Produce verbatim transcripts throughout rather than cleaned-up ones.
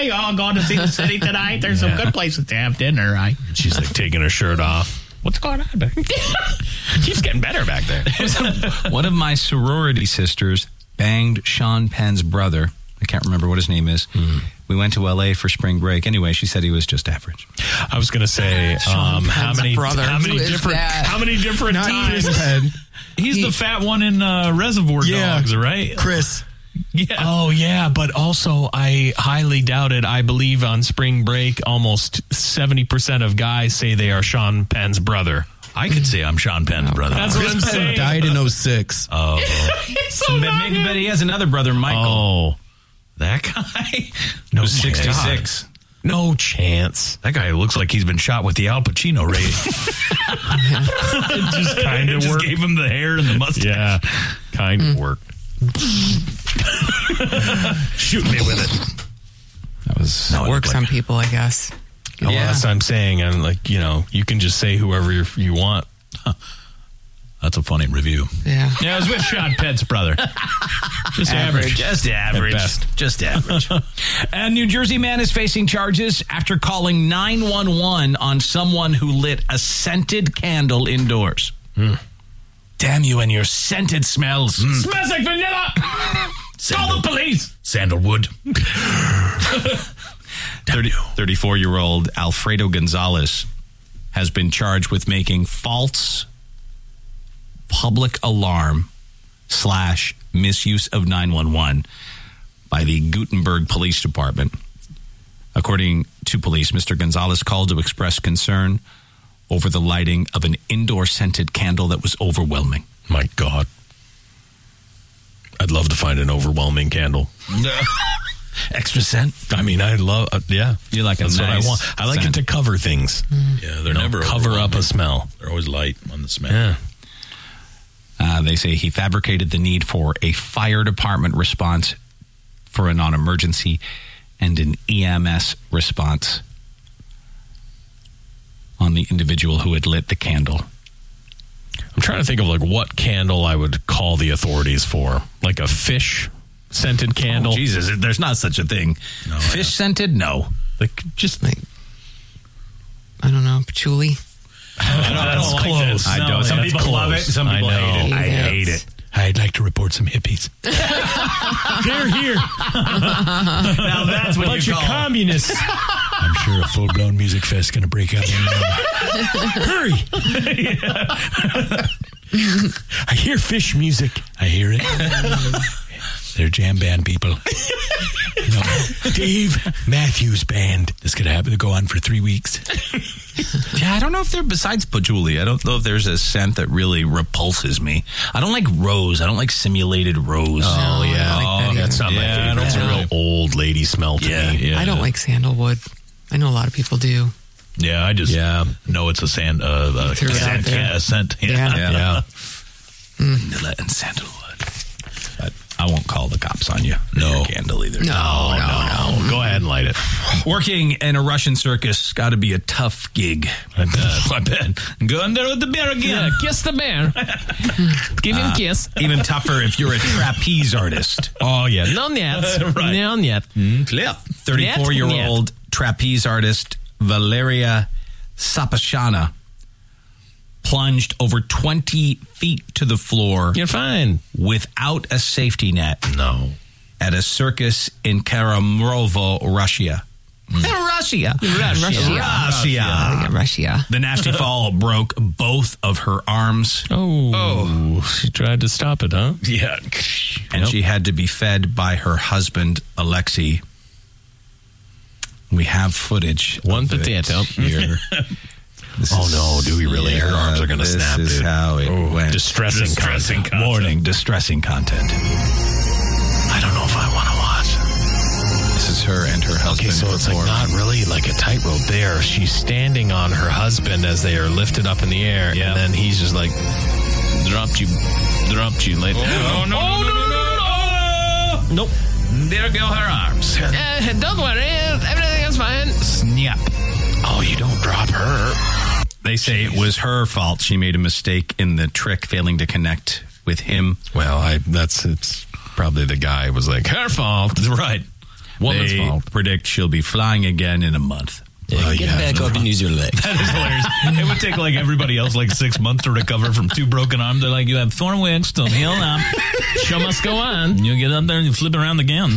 Hi, y'all going to see the city tonight? There's yeah. some good places to have dinner, right? She's like taking her shirt off. What's going on back there? She's getting better back there. One of my sorority sisters banged Sean Penn's brother. I can't remember what his name is. Mm. We went to L A for spring break. Anyway, she said he was just average. I was going to say, um, how many, brother. how many Who different, how many different Not times? Chris Penn. He's he, the fat one in uh, Reservoir yeah, Dogs, right? Chris. Yeah. Oh, yeah, but also I highly doubt it. I believe on spring break, almost seventy percent of guys say they are Sean Penn's brother. I could say I'm Sean Penn's brother. That's Chris what I'm Penn saying. died in oh six. Oh. so but, maybe, but he has another brother, Michael. Oh. That guy? No, sixty-six. No chance. That guy looks like he's been shot with the Al Pacino rating. It just kind of worked. Gave him the hair and the mustache. Yeah, kind of mm. worked. Shoot me with it. That was no, works like, on people, I guess. Oh, yeah. That's what I'm saying. I'm like, you know, you can just say whoever you want. Huh. That's a funny review. Yeah. Yeah, I was with Sean Penn's brother. Just average. average. Just average. At best. Just average. A New Jersey man is facing charges after calling nine one one on someone who lit a scented candle indoors. Mm. Damn you and your scented smells. Mm. Smells like vanilla. Sandal- Call the police. Sandalwood. thirty-four-year-old Alfredo Gonzalez has been charged with making false public alarm slash misuse of nine one one by the Gutenberg Police Department. According to police, Mister Gonzalez called to express concern over the lighting of an indoor scented candle that was overwhelming. My God. I'd love to find an overwhelming candle. Extra scent? I mean, I love, uh, yeah. You like a That's nice what I want. I like scent. it to cover things. Mm. Yeah, they're you know, never cover up a smell. They're always light on the smell. Yeah. Uh, they say he fabricated the need for a fire department response for a non-emergency and an E M S response on the individual who had lit the candle. I'm trying to think of like what candle I would call the authorities for. Like a fish scented candle. Oh, Jesus, there's not such a thing. No, fish yeah. scented? No. Like just like, I don't know, patchouli. I don't, I don't like close. This. I no, don't. Some That's people close. love it. Some people I know. hate it. I hate it. I'd like to report some hippies. They're here. Now that's what bunch you of call communists. I'm sure a full-blown music fest is going to break out. Hurry! I hear fish music. I hear it. They're jam band people. You know, Dave Matthews Band. This could happen to go on for three weeks. Yeah, I don't know if there, besides patchouli, I don't know if there's a scent that really repulses me. I don't like rose. I don't like simulated rose. Oh, No, yeah. I don't like that oh, that's not Yeah, my I favorite. don't It's a really- real old lady smell to Yeah, me. yeah. I don't like sandalwood. I know a lot of people do. Yeah, I just Yeah. know it's a sand, uh, a, Threw it out scent, there. a scent. Yeah. Yeah. Yeah. Yeah. Vanilla and sandalwood. But I won't call the cops on you. No. Your candle either. No, Oh, no, no. Go ahead and light it. Working in a Russian circus got to be a tough gig. I bet. I bet. Go in there with the bear again. kiss the bear. Give him a kiss. Even tougher if you're a trapeze artist. Oh, yeah. Not yet. Right. Not yet. thirty-four-year-old trapeze artist Valeria Sapashana plunged over twenty feet to the floor You're fine. without a safety net No. at a circus in Karamrovo, Russia. Russia. Russia. Russia. Yeah, Russia. The nasty fall broke both of her arms, Oh. oh. She tried to stop it, huh? Yeah. and Yep. she had to be fed by her husband, Alexei. We have footage. One of it potato. here. This Oh, is- no. Do we really? Her arms are going to this snap, is dude. how it Oh, went. Distressing, Distressing content. content. Warning, distressing content. I don't know if I want to watch. This is her and her husband. Okay, so it's like before- not really like a tightrope there. She's standing on her husband as they are lifted up in the air, Yeah. and then he's just like, dropped you, dropped you later. Oh, no, no, no, no, no. Nope. There go her arms. Uh, don't worry, everything is fine. Snap. Oh, you don't drop her. They say it was her fault. She made a mistake in the trick, failing to connect with him. Well, I that's it's probably the guy was like, her fault. Right. Woman's they fault. predict she'll be flying again in a month. Oh, Get yeah. back up and use your leg. That is hilarious. It would take like everybody else like six months to recover from two broken arms. They're like, you have four weeks to heal up. Show must go on. You get up there and you flip around again.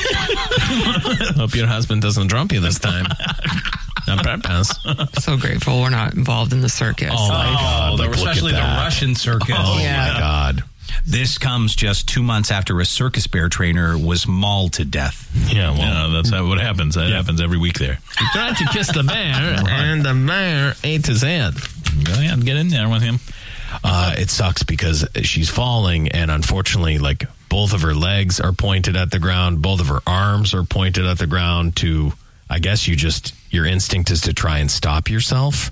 Hope your husband doesn't drop you this time. On purpose. So grateful we're not involved in the circus. Oh, my God. the- Like, look at especially the that. Russian circus. Oh, Yeah. my God. This comes just two months after a circus bear trainer was mauled to death. Yeah, well, that's how, what happens. That happens every week there. He tried to kiss the bear, and the bear ate his head. Go ahead, get in there with him. Uh, it sucks because she's falling, and unfortunately, like, both of her legs are pointed at the ground. Both of her arms are pointed at the ground to, I guess you just, your instinct is to try and stop yourself.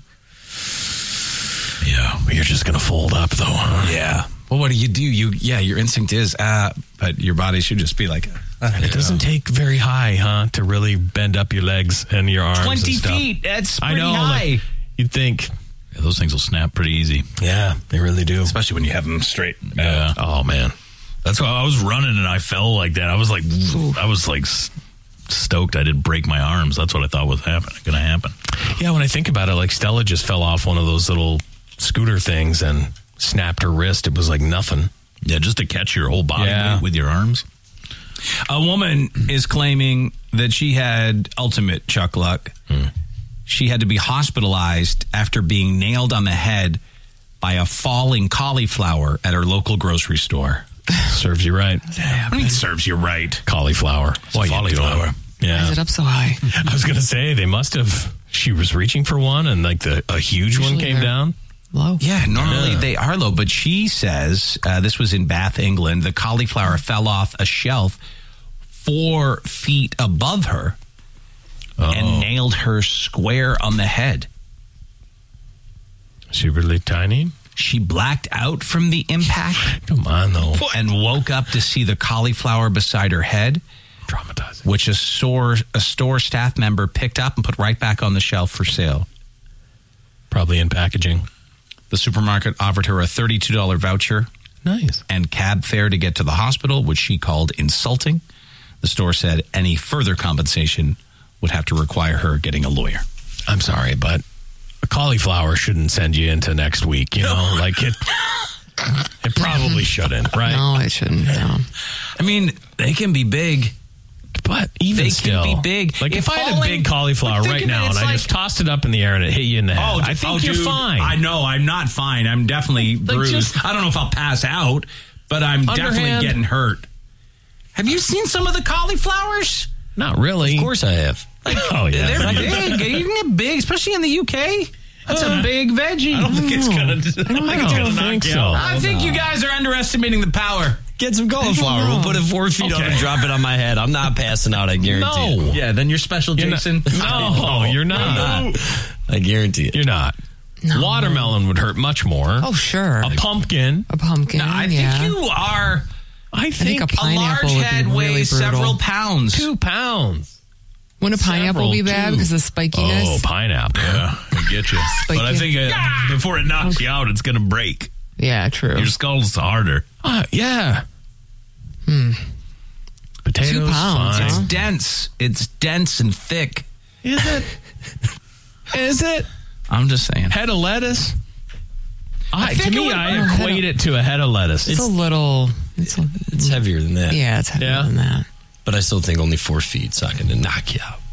Yeah, you're just going to fold up, though, huh? Yeah. Well, what do you do? You yeah, your instinct is, uh, but your body should just be like, uh, It doesn't take very high, huh, to really bend up your legs and your arms. twenty and stuff. feet. That's I pretty know. high. Like, you'd think, Yeah, those things will snap pretty easy, yeah, they really do. especially when you have them straight. Yeah. Oh man, that's why I was running and I fell like that. I was like, I was like s- stoked. I didn't break my arms. That's what I thought was happening. Going to happen. Yeah. When I think about it, like Stella just fell off one of those little scooter things and snapped her wrist. It was like nothing. Yeah, just to catch your whole body Yeah. weight with your arms. A woman is claiming that she had ultimate Chuck luck. Hmm. She had to be hospitalized after being nailed on the head by a falling cauliflower at her local grocery store. Serves you right. What do you mean serves you right? Cauliflower. What you cauliflower. doing? Yeah. Why is it up so high? I was gonna say they must have. She was reaching for one, and like the a huge one Usually came they're- down. Low. Yeah, normally Yeah. they are low, but she says uh, this was in Bath, England. The cauliflower fell off a shelf four feet above her Oh. and nailed her square on the head. Is she really tiny? She blacked out from the impact Come on, though. and woke up to see the cauliflower beside her head, Traumatizing. which a store a store staff member picked up and put right back on the shelf for sale. Probably in packaging. The supermarket offered her a thirty-two dollars voucher Nice. and cab fare to get to the hospital, which she called insulting. The store said any further compensation would have to require her getting a lawyer. I'm sorry, but a cauliflower shouldn't send you into next week. You know, like it. It probably shouldn't, right? No, it shouldn't. No. I mean, they can be big. But even They still, can be big. Like if, If I had a falling- big cauliflower think right of it, now and it's I like- just tossed it up in the air and it hit you in the head, I think you're fine. I know I'm not fine. I'm definitely bruised. just- I don't know if I'll pass out, but I'm definitely Underhand. getting hurt. Have you seen some of the cauliflowers? Not really. Of course I have. Like, oh yeah, They're Yeah. big. You can get big, especially in the U K. That's a big veggie. I don't think it's gonna. I don't think it's I gonna don't knock think you so. out. I think you guys are underestimating the power. Get some cauliflower. We'll put it four feet up Okay. and drop it on my head. I'm not passing out, I guarantee No. it. Yeah, then you're special, You're not- Jason. No, you're not. I'm not. I guarantee it. You're not. No. Watermelon would hurt much more. Oh, sure. A pumpkin. A pumpkin. No, I yeah. think you are. I think think, a A Pineapple large would be head really weighs brutal. several pounds. two pounds. Wouldn't a pineapple Several, be bad too. because of spikiness? Oh, pineapple. Yeah, I get you. Spiky. But I think uh, before it knocks you out, it's gonna break. Yeah, true. Your skull's harder. Uh, yeah. Hmm. Potatoes, Two pounds, fine. huh? It's dense. It's dense and thick. Is it? Is it? I'm just saying. Head of lettuce? I, think to it me, would- I equate it to a head of lettuce. It's a little. It's a, It's heavier than that. yeah, it's heavier Yeah. than that. But I still think only four feet's not going to knock you out.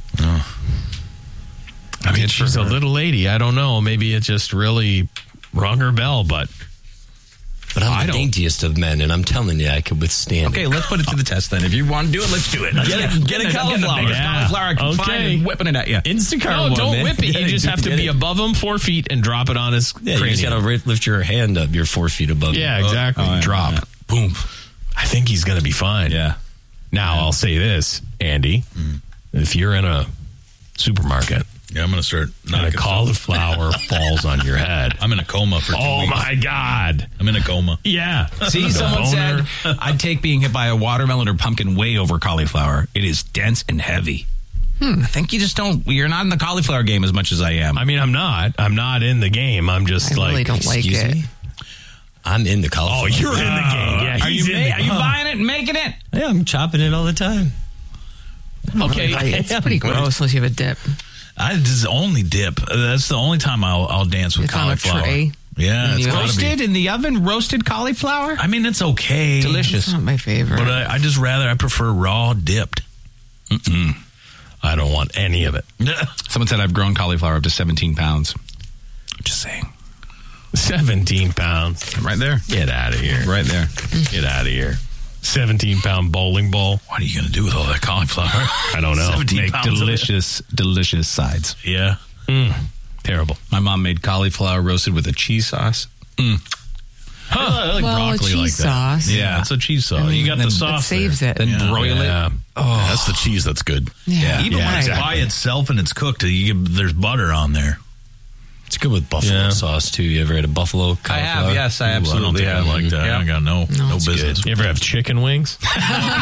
I mean, she's a little lady. I don't know. Maybe it just really rung her bell, but But I'm I the don't- daintiest of men, and I'm telling you, I could withstand Okay, it. let's put it to the test then. If you want to do it, let's do it. Get a- get a I'm getting cauliflower. the biggest Yeah. cauliflower I can find Okay. and whipping it at you. Instacart no, one, don't man. whip it. Get You just have to get be it. above him four feet and drop it on his Yeah, you cranium. just got to lift your hand up. You're four feet above. yeah, you. exactly. Oh, yeah, drop. yeah. Boom. I think he's going to be fine. Yeah. Now, I'll say this, Andy. If you're in a supermarket Yeah, I'm gonna start and a knocking. cauliflower falls on your head. I'm in a coma for two Oh, weeks. my God. I'm in a coma. Yeah. See, The someone boner. said, I'd take being hit by a watermelon or pumpkin way over cauliflower. It is dense and heavy. I think you just don't, you're not in the cauliflower game as much as I am. I mean, I'm not. I'm not in the game. I'm just I like. really don't like Excuse it. me? I'm in the cauliflower. Oh, you're in the game. Yeah, are he's you, in ma- the are you game. buying it and making it? Yeah, I'm chopping it all the time. Okay, Like, it's pretty gross unless you have a dip. I just only dip. That's the only time I'll I'll dance with It's on a cauliflower. tray. Yeah, And it's you gotta Roasted be. in the oven, roasted cauliflower. I mean, it's okay. Delicious. It's not my favorite. But I, I just rather I prefer raw dipped. Mm-mm. I don't want any of it. Someone said I've grown cauliflower up to seventeen pounds. Just saying. seventeen pounds. Right there. Get out of here. Right there. Get out of here. seventeen pound bowling ball. What are you going to do with all that cauliflower? I don't know. seventeen Make pounds of it. delicious, delicious sides. Yeah. Mm, terrible. My mom made cauliflower roasted with a cheese sauce. Huh. I like well, broccoli cheese like that. sauce. Yeah, it's a cheese sauce. I mean, you got then the it sauce. It saves there. it. Then Yeah. broil it. Yeah. Oh, That's the cheese that's good. Yeah. Even Yeah, when it's exactly. by itself and it's cooked, you get, there's butter on there. It's good with buffalo Yeah. sauce, too. You ever had a buffalo cauliflower? I have, yes, I Ooh, I don't absolutely think I have. like that. Yeah. I got no no, No, it's business. You ever have chicken wings? so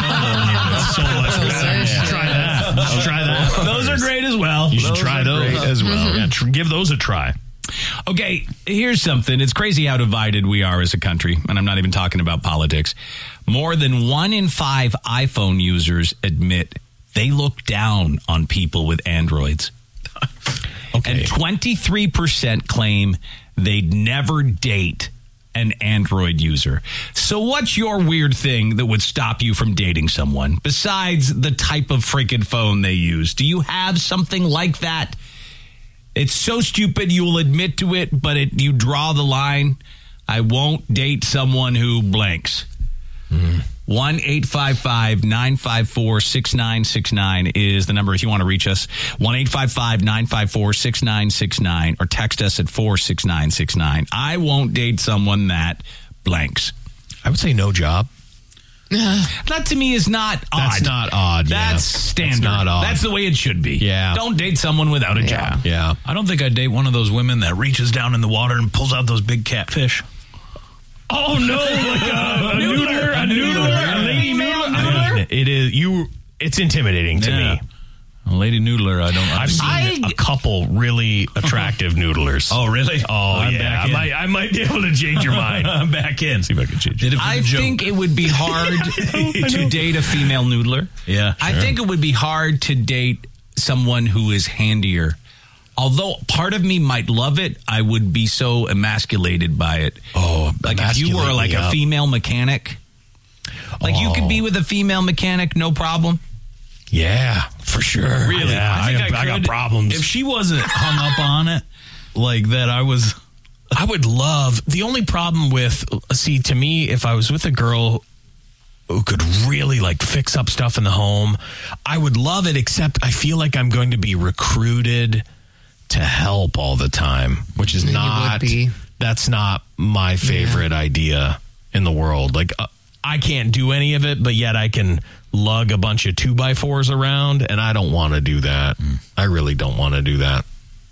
much better. You should try that. You should try that. Those are great as well. You should Those try are those great as well. Yeah, tr- give those a try. Okay, here's something. It's crazy how divided we are as a country, and I'm not even talking about politics. More than one in five iPhone users admit they look down on people with Androids. Okay. And twenty-three percent claim they'd never date an Android user. So what's your weird thing that would stop you from dating someone besides the type of freaking phone they use? Do you have something like that? It's so stupid you will admit to it, but it, you draw the line. I won't date someone who blanks. one eight five five nine five four six nine six nine is the number if you want to reach us. one eight five five nine five four six nine six nine or text us at four six nine six nine. I won't date someone that blanks. I would say no job. That to me is not odd. That's not odd. yeah. That's standard. That's not odd. That's the way it should be. Yeah. Don't date someone without a job. yeah. I don't think I'd date one of those women that reaches down in the water and pulls out those big catfish. Oh no, like a, a noodler, a noodler, a lady noodler. I mean, it is you. It's intimidating to Yeah. me. A lady noodler, I don't I've seen I- a couple really attractive noodlers. Oh, really? Oh, I'm yeah. back I in. might, I might be able to change your mind. I'm back in. See if I can change it. I think it would be hard to date a female noodler. Yeah, I sure. think it would be hard to date someone who is handier. Although part of me might love it, I would be so emasculated by it. Oh, like if you were emasculate like me a up. female mechanic. Like you could Oh. be with a female mechanic, no problem. Yeah, for sure. Really? Yeah, I, think got, I got could. problems. If she wasn't hung up on it, like that, I was. I would love the only problem with see to me if I was with a girl who could really like fix up stuff in the home, I would love it, except I feel like I'm going to be recruited to help all the time, which is You would not be. that's not my favorite idea in the world. Like uh, I can't do any of it, but yet I can lug a bunch of two by fours around, and I don't want to do that. I really don't want to do that.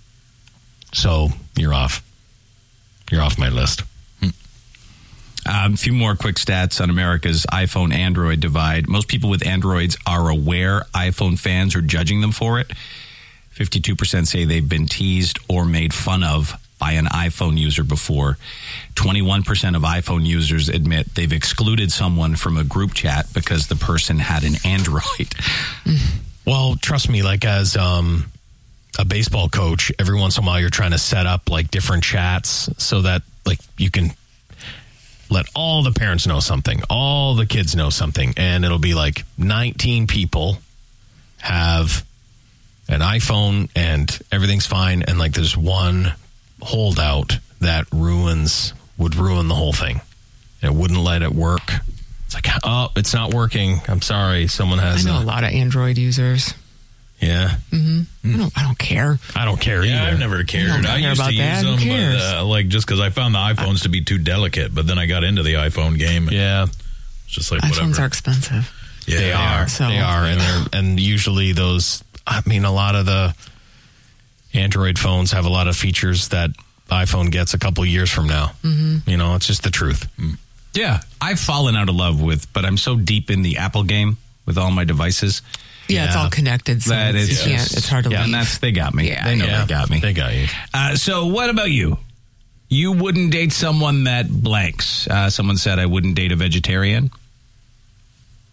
So you're off. You're off my list. Um, a few more quick stats on America's iPhone Android divide. Most people with Androids are aware iPhone fans are judging them for it. fifty-two percent say they've been teased or made fun of by an iPhone user before. twenty-one percent of iPhone users admit they've excluded someone from a group chat because the person had an Android. Well, trust me, like as um, a baseball coach, every once in a while you're trying to set up like different chats so that like you can let all the parents know something, all the kids know something, and it'll be like nineteen people have an iPhone and everything's fine, and like there's one holdout that ruins would ruin the whole thing. It wouldn't let it work. It's like, oh, it's not working. I'm sorry. Someone I has know a, a lot of Android users. yeah. I don't. I don't care. I don't care Yeah, either. I've never cared. I don't I, care used about to use that. Who them, but, cares? uh, like just because I found the iPhones to be too delicate. But then I got into the iPhone game. And Yeah, it's just like iPhones whatever. are expensive. yeah, they are. So- They are, and they're and usually those. I mean, a lot of the Android phones have a lot of features that iPhone gets a couple years from now. Mm-hmm. You know, it's just the truth. Yeah, I've fallen out of love with, but I'm so deep in the Apple game with all my devices. Yeah, it's Yeah. all connected. So That it's, is you can't. just- It's hard to Yeah, leave. and that's they got me. Yeah, they know Yeah, they got me. They got you. Uh, so what about you? You wouldn't date someone that blanks. Uh, someone said I wouldn't date a vegetarian.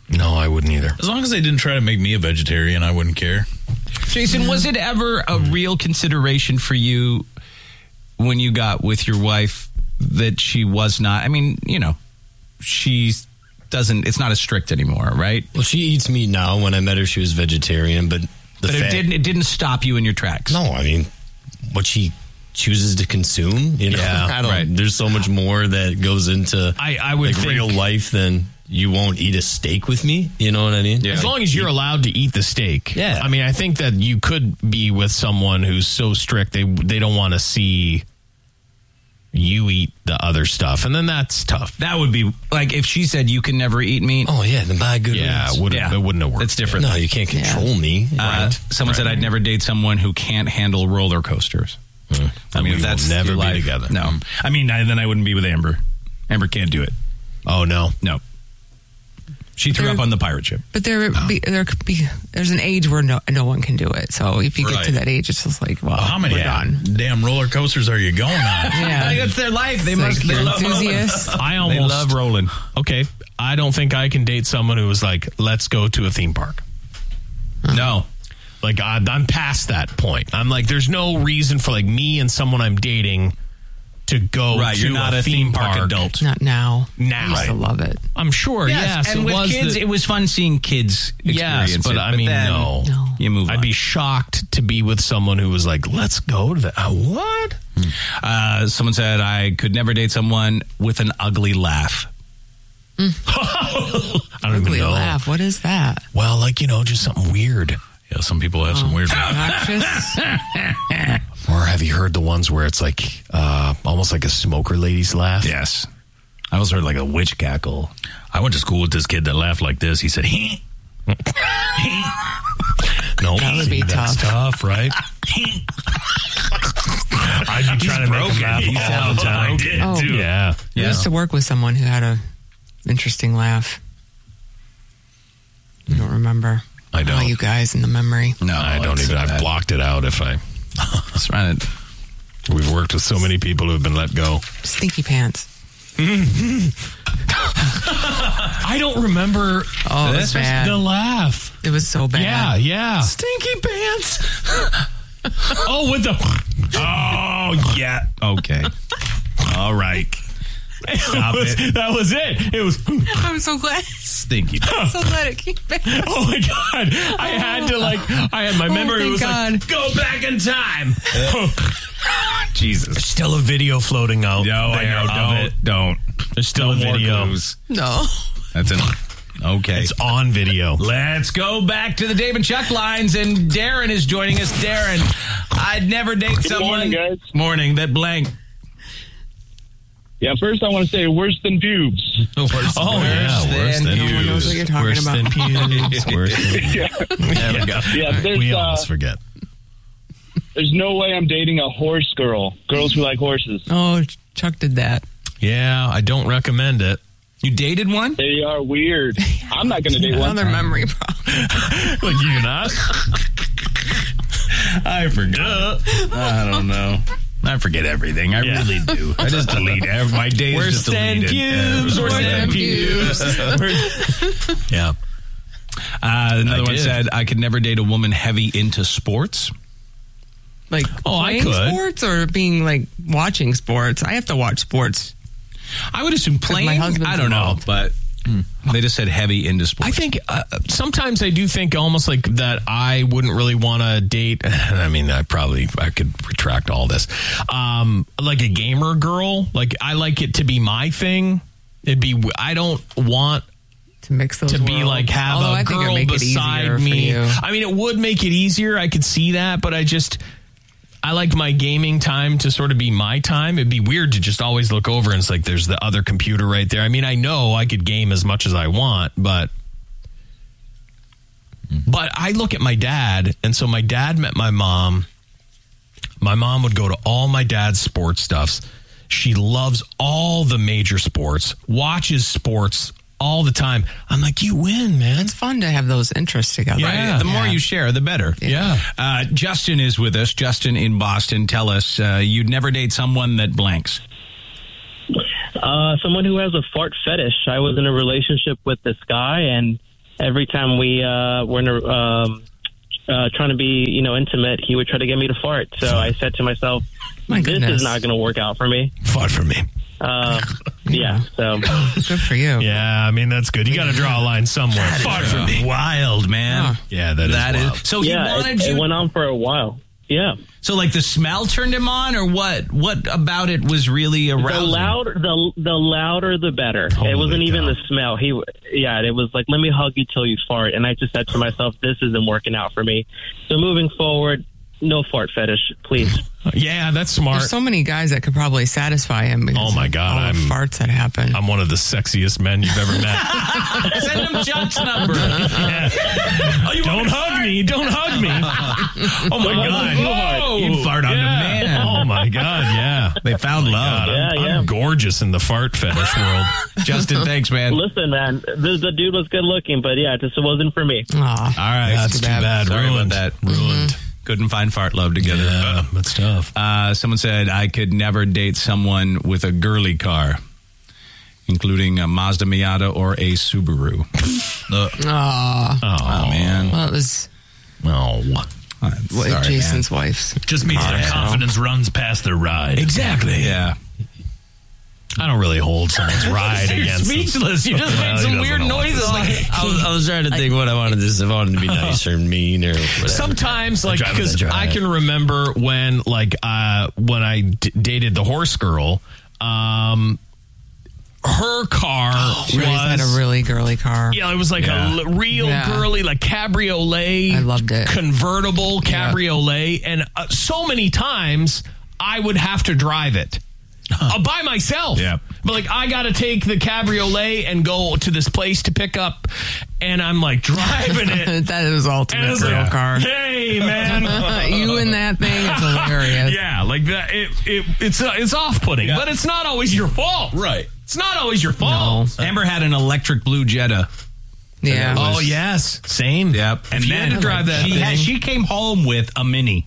No, I wouldn't either. As long as they didn't try to make me a vegetarian, I wouldn't care. Jason, was it ever a real consideration for you when you got with your wife that she was not? I mean, you know, she doesn't. It's not as strict anymore, right? Well, she eats meat now. When I met her, she was vegetarian, but the but it fact, didn't. It didn't stop you in your tracks. No, I mean, what she chooses to consume. You know, Yeah, I don't. right. There's so much more that goes into I, I would like think, real life than you won't eat a steak with me. You know what I mean? as long as you're allowed to eat the steak. Yeah. I mean, I think that you could be with someone who's so strict they they don't want to see you eat the other stuff, and then that's tough. That would be like if she said you can never eat meat. Oh yeah, then buy good. Yeah, ones. it wouldn't, Yeah. it wouldn't have worked. That's different. No, you can't control me. Uh, right? someone said I'd never date someone who can't handle roller coasters. I mean, We if that's will never your be life, together. No, I mean, I, then I wouldn't be with Amber. Amber can't do it. Oh no, No, she threw There- up on the pirate ship. But there, be, there could be. There's an age where no no one can do it. So if you get Right. to that age, it's just like, well, Well, how many we're done. damn roller coasters are you going on? Yeah, Like, that's their life. They It's must. like They you're love enthusiasts. I They almost love rolling. Okay, I don't think I can date someone who was like, "Let's go to a theme park." No, Like I, I'm past that point. I'm like, there's no reason for like me and someone I'm dating to go right. to You're not a theme park, adult. Not now. Now. I used to love it. I'm sure. Yes, and it with was kids, the- it was fun seeing kids experience yes, but it. I mean, then no. No. You move on. I'd be shocked to be with someone who was like, "Let's go to the uh, what?" Uh, someone said I could never date someone with an ugly laugh. I don't Ugly even know. laugh. What is that? Well, like you know, just something weird. Yeah, some people have some weird. Obnoxious. Or have you heard the ones where it's like uh, almost like a smoker lady's laugh? Yes, I always heard like a witch cackle. I went to school with this kid that laughed like this. He said, "Heh." No, That would be that's tough. tough, right? I'd be trying to make him laugh He all the sounds time. like it, Oh. too. Yeah, I used to work with someone who had a interesting laugh. You don't remember? I don't. Oh, you guys in the memory. No, I don't it's even. so I bad. blocked it out. If I, That's right. we've worked with so many people who have been let go. Stinky pants. I don't remember Oh, it was the bad. laugh. It was so bad. Yeah, yeah. Stinky pants. Oh, with the. Oh, yeah. Okay. All right. Stop it. That was it. It was. I'm so glad. Stinky. I'm so glad it came back. Oh my god! I had to like. I had my memory thank was God. like, go back in time. Jesus. There's still a video floating out. No, I there know. of Don't. it. Don't. There's still No a more video. clues. No. That's enough. Okay. It's on video. Let's go back to the Dave and Chuck lines, and Darren is joining us. Darren, I'd never date someone. morning, guys. Morning, that blank. Yeah, first I want to say worse than pubes. Worse, Oh yeah, worse than No one knows what you're talking Worse about. than pubes. Worse than. yeah, There we go. yeah there's, We uh, almost forget. there's no way I'm dating a horse girl. Girls who like horses. Oh, Chuck did that. Yeah, I don't recommend it. You dated one? They are weird. I'm not going to date one. Another memory problem. Like you not? I forgot. I don't know. I forget everything. I Yeah. really do. I just delete every, my day is Worse just than deleted. pubes. Worse than pubes. Yeah. Uh, another I one did. said, I could never date a woman heavy into sports. Like Oh, I playing could. sports or being like watching sports. I have to watch sports. I would assume playing. my husband's I don't know, involved. but they just said heavy into sports. I think uh, sometimes I do think almost like that I wouldn't really want to date. I mean, I probably I could retract all this. Um, like a gamer girl, like I like it to be my thing. It'd be I don't want To mix those to be worlds. like have Although a I think it'd girl make it beside easier me. For you. I mean, it would make it easier. I could see that, but I just I like my gaming time to sort of be my time. It'd be weird to just always look over and it's like there's the other computer right there. I mean, I know I could game as much as I want, but but I look at my dad, and so my dad met my mom. My mom would go to all my dad's sports stuffs. She loves all the major sports, watches sports all the time. I'm like, you win, man. It's fun to have those interests together. Yeah. Right. The more you share, the better. Yeah. Uh, Justin is with us. Justin in Boston. Tell us, uh, you'd never date someone that blanks. Uh, someone who has a fart fetish. I was in a relationship with this guy, and every time we uh, were in a, um, uh, trying to be, you know, intimate, he would try to get me to fart. So I said to myself, My this goodness. is not going to work out for me. Fart for me. Uh, yeah, so. Good for you. Yeah, I mean, that's good. You got to draw a line somewhere. Fart for me. Wild, man. Oh. Yeah, that is That wild. is. So he Yeah, wanted it, you. it went on for a while. Yeah. So, like, the smell turned him on, or what? What about it was really arousing? The louder, the the louder, the better. Holy it wasn't even cow. the smell. He, yeah, it was like, let me hug you till you fart. And I just said to myself, this isn't working out for me. So moving forward, no fart fetish, please. Yeah, that's smart. There's so many guys that could probably satisfy him. because Oh, my God, of all the I'm- farts that happen. I'm one of the sexiest men you've ever met. Send him Chuck's number. Yeah. Don't hug me. Don't hug me. Oh, my God. Whoa. You'd fart on the Yeah. man. Oh, my God. Yeah. They found love. God, I'm, Yeah, yeah. I'm gorgeous in the fart fetish world. Justin, thanks, man. All Listen, man, the, the dude was good looking, but yeah, it just wasn't for me. Aw. right. That's too bad. Sorry Ruined. about that. Ruined. Couldn't find fart love together. Yeah, that's tough. Uh, someone said, I could never date someone with a girly car, including a Mazda Miata or a Subaru. uh, Aw. Oh, man. Well, it was No. I'm what, sorry, Jason's wife's. Just means their confidence runs past their ride. Exactly. man. Yeah. I don't really hold someone's ride against them. Speechless. You just Well, made he some doesn't weird know what noises. to Like, I was, I was trying to think what I wanted to if I wanted to be nice or mean or whatever. Sometimes, like, Driving because the drive. I can remember when, like, uh, when I d- dated the horse girl, um, her car She always had was a really girly car. yeah, it was like Yeah. a l- real Yeah. girly, like cabriolet. I loved it. Convertible Yeah. cabriolet, and uh, so many times I would have to drive it. Uh, by myself. Yeah. But like, I got to take the cabriolet and go to this place to pick up, and I'm like driving it. That was And ultimate it's girl like, car. hey, man. You and that thing, it's hilarious. Yeah, like that. It, it it's uh, it's off putting, but it's not always your fault. Right. It's not always your fault. Amber had an electric blue Jetta. Yeah. Oh yes, same. Yep. And if you had to drive that she, thing, had, she came home with a Mini.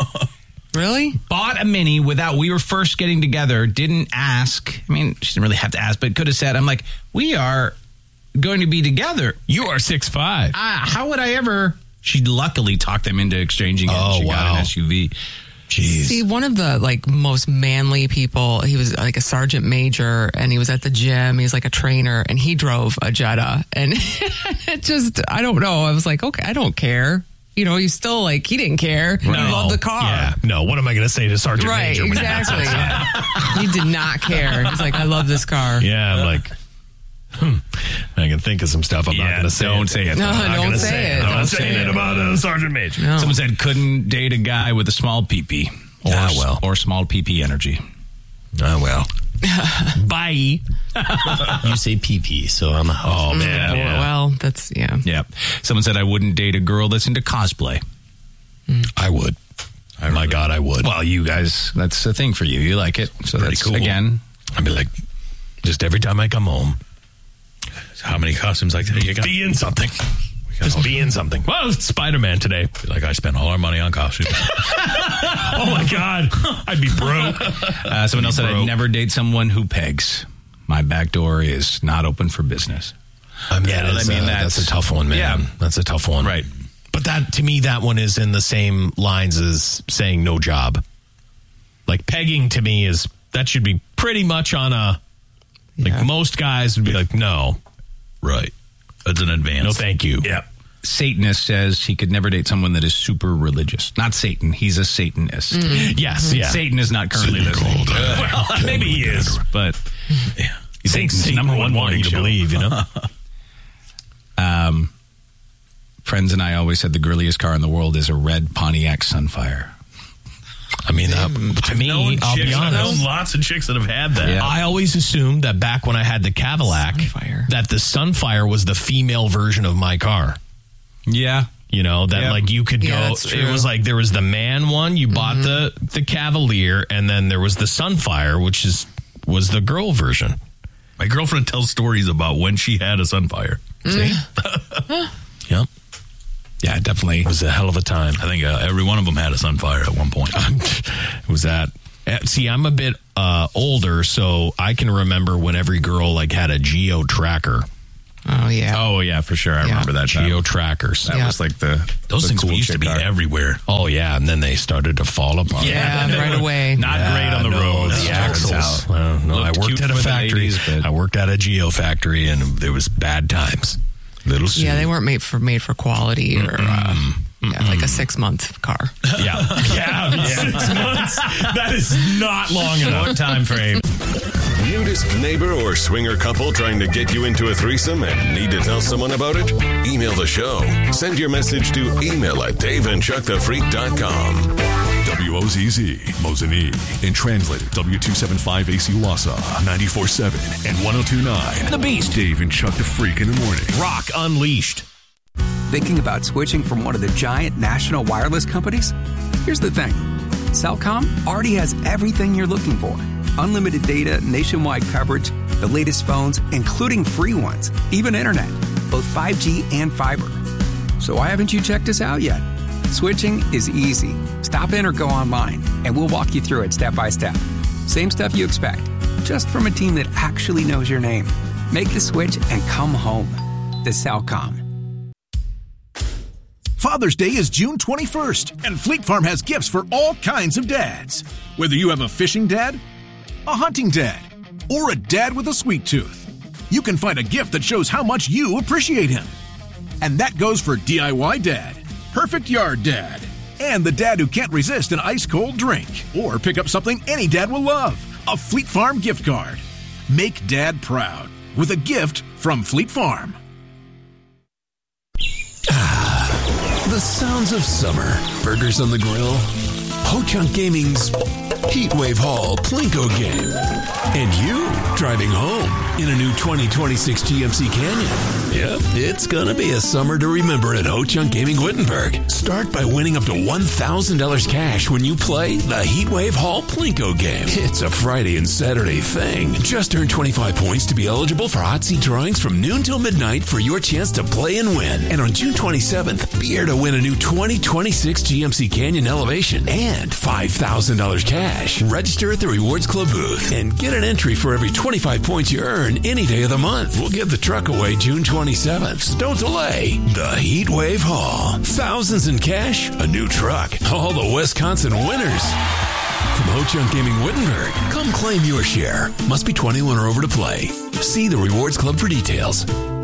Really? Bought a Mini without, we were first getting together, didn't ask. I mean, she didn't really have to ask, but could have said, I'm like, we are going to be together. you are six five. Ah, how would I ever? She luckily talked them into exchanging it. Oh, she got wow. an S U V. Jeez. See, one of the like most manly people, he was like a sergeant major and he was at the gym. He's like a trainer and he drove a Jetta. And it just, I don't know. I was like, okay, I don't care. You know, he's still like, he didn't care. He loved the car. Yeah. No. What am I going to say to Sergeant Right, Major? when he exactly. gets He did not care. He's like, I love this car. Yeah, I'm like, hmm. I can think of some stuff. I'm not Yeah, going to say. don't it. say it. No, I'm not don't gonna say it. I'm Don't not say saying it. it about uh, Sergeant Major. No. Someone said couldn't date a guy with a small pee-pee. Or, Ah, well. or small pee-pee energy. Oh well. Bye. You say pee pee, so I'm out. Oh man. Yeah. Well, that's, yeah. Yep. Someone said I wouldn't date a girl that's into cosplay. I would. Oh my God, I would. Well, you guys, that's a thing for you. You like it. So Pretty that's, cool. again, I'd be like, just every time I come home, How many costumes like that you got? be in something. Just be in something. Well, it's Spider-Man today. Like I spent all our money on costumes. Oh my God, I'd be broke. uh, someone else said I'd Broke. never date someone who pegs. My back door is not open for business. I mean, Yeah, that is, I mean, uh, that's- that's a tough one, man. Yeah. That's a tough one. Right. But that, to me, that one is in the same lines as saying no job. Like pegging to me is, that should be pretty much on a, like Yeah. most guys would be like, no, Right. That's an advance. no thank you. Yeah. Satanist says he could never date someone that is super religious. Not Satan. He's a Satanist. Yes, yeah. Satan is not currently listening. Well, maybe he is. But Yeah. Satan's Satan number would one want morning you to show. believe, you know? Um, friends and I always said the girliest car in the world is a red Pontiac Sunfire. I mean, uh, to me, Known I'll chicks, be I've known honest. lots of chicks that have had that. Yeah. I always assumed that back when I had the Cadillac, Sunfire. that the Sunfire was the female version of my car. Yeah. You know, that Yeah. like you could Yeah, go, that's it true. was like there was the man one, you bought the, the Cavalier, and then there was the Sunfire, which is was the girl version. My girlfriend tells stories about when she had a Sunfire. See? Yep. Yeah, definitely. It was a hell of a time. I think uh, every one of them had a Sunfire at one point. It was that. uh, See, I'm a bit uh, older, so I can remember when every girl like had a Geo tracker. Oh, yeah. Oh, yeah, for sure. I Yeah. remember that time. Geo trackers. That Yeah. was like the Those the things cool used to chick be car. everywhere. Oh yeah, and then they started to fall apart. Yeah, right away. Not Yeah, great on the no, road. The axles. Well, no, I Looked worked cute at a for the factory. eighties, but- I worked at a Geo factory, and there was bad times. Little Yeah, they soon. weren't made for made for quality or uh, yeah, like a six month car. Yeah, yeah, six months. That is not long enough. What time frame? Nudist neighbor or swinger couple trying to get you into a threesome and need to tell someone about it? Email the show. Send your message to email at dave and chuck the freak dot com. W O Z Z, Mosinee. And translated W two seventy-five A C Wausau, ninety-four point seven and one oh two point nine. The Beast. Dave and Chuck the Freak in the morning. Rock Unleashed. Thinking about switching from one of the giant national wireless companies? Here's the thing. Cellcom already has everything you're looking for. Unlimited data, nationwide coverage, the latest phones, including free ones, even internet, both five G and fiber. So why haven't you checked us out yet? Switching is easy. Stop in or go online, and we'll walk you through it step by step. Same stuff you expect, just from a team that actually knows your name. Make the switch and come home. The Cellcom. Father's Day is June twenty-first, and Fleet Farm has gifts for all kinds of dads. Whether you have a fishing dad, a hunting dad, or a dad with a sweet tooth, you can find a gift that shows how much you appreciate him. And that goes for D I Y dad, perfect yard dad, and the dad who can't resist an ice-cold drink. Or pick up something any dad will love, a Fleet Farm gift card. Make dad proud with a gift from Fleet Farm. The sounds of summer. Burgers on the grill. Ho-Chunk Gaming's Heatwave Hall Plinko game. And you driving home in a new twenty twenty-six G M C Canyon. Yep, it's gonna be a summer to remember at Ho-Chunk Gaming Wittenberg. Start by winning up to one thousand dollars cash when you play the Heatwave Hall Plinko game. It's a Friday and Saturday thing. Just earn twenty-five points to be eligible for hot seat drawings from noon till midnight for your chance to play and win. And on June twenty-seventh, be here to win a new twenty twenty-six G M C Canyon Elevation and five thousand dollars cash. Register at the Rewards Club booth and get an entry for every twenty-five points you earn any day of the month. We'll give the truck away June twenty-seventh. So don't delay. The Heatwave Hall. Thousands in cash, a new truck. All the Wisconsin winners. From Ho-Chunk Gaming Wittenberg, come claim your share. Must be twenty-one or over to play. See the Rewards Club for details.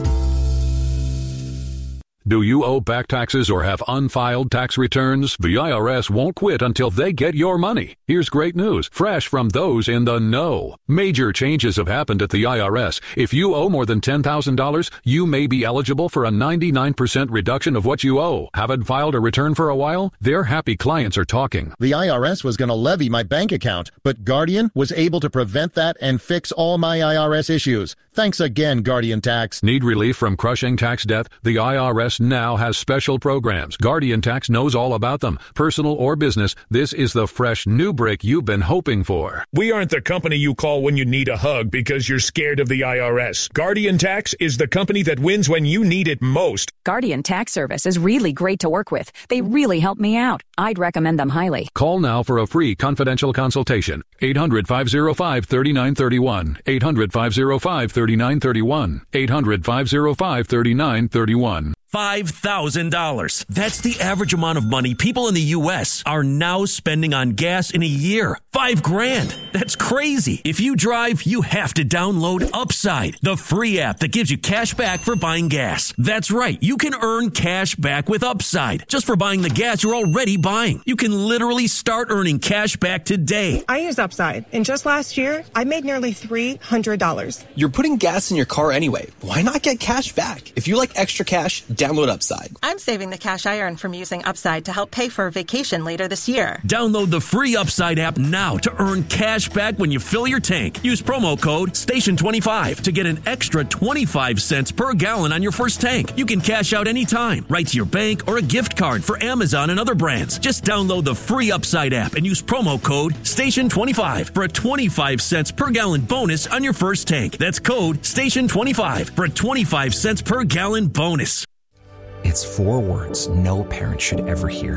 Do you owe back taxes or have unfiled tax returns? The I R S won't quit until they get your money. Here's great news, fresh from those in the know. Major changes have happened at the I R S. If you owe more than ten thousand dollars, you may be eligible for a ninety-nine percent reduction of what you owe. Haven't filed a return for a while? Their happy clients are talking. The I R S was going to levy my bank account, but Guardian was able to prevent that and fix all my I R S issues. Thanks again, Guardian Tax. Need relief from crushing tax debt? The I R S now has special programs. Guardian Tax knows all about them. Personal or business, this is the fresh new break you've been hoping for. We aren't the company you call when you need a hug because you're scared of the I R S. Guardian Tax is the company that wins when you need it most. Guardian Tax Service is really great to work with. They really help me out. I'd recommend them highly. Call now for a free confidential consultation. eight hundred, five oh five, three nine three one. eight hundred, five oh five, three nine three one. eight hundred, five oh five, three nine three one. five thousand dollars. That's the average amount of money people in the U S are now spending on gas in a year. Five grand. That's crazy. If you drive, you have to download Upside, the free app that gives you cash back for buying gas. That's right. You can earn cash back with Upside just for buying the gas you're already buying. You can literally start earning cash back today. I use Upside, and just last year, I made nearly three hundred dollars. You're putting gas in your car anyway. Why not get cash back? If you like extra cash, download Upside. I'm saving the cash I earn from using Upside to help pay for a vacation later this year. Download the free Upside app now to earn cash back when you fill your tank. Use promo code station twenty-five to get an extra twenty-five cents per gallon on your first tank. You can cash out anytime, right to your bank or a gift card for Amazon and other brands. Just download the free Upside app and use promo code station twenty-five for a twenty-five cents per gallon bonus on your first tank. That's code station twenty-five for a twenty-five cents per gallon bonus. It's four words no parent should ever hear.